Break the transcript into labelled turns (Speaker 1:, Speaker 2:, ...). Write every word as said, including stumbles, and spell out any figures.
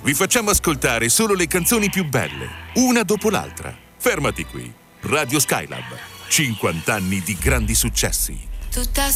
Speaker 1: Vi facciamo ascoltare solo le canzoni più belle, una dopo l'altra. Fermati qui. Radio Skylab. cinquanta anni di grandi successi.
Speaker 2: Tutta